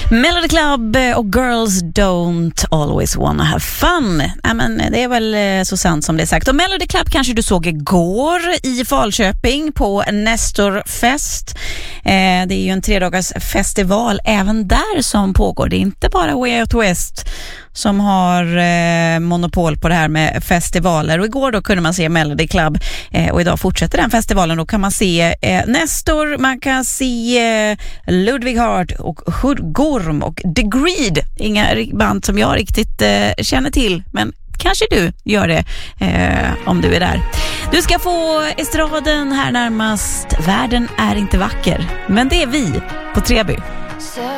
Melody Club och Girls Don't Always Wanna Have Fun. Men det är väl så sant som det är sagt. Och Melody Club kanske du såg igår i Falköping på Nestorfest. Det är ju en 3-dagars festival även där som pågår. Det är inte bara Way Out West som har monopol på det här med festivaler. Och igår då kunde man se Melody Club och idag fortsätter den festivalen. Då kan man se Nestor, man kan se Ludwig Hart och Gorm och The Greed. Inga band som jag riktigt känner till, men kanske du gör det om du är där. Du ska få estraden här närmast. Världen är inte vacker, men det är vi på Treby.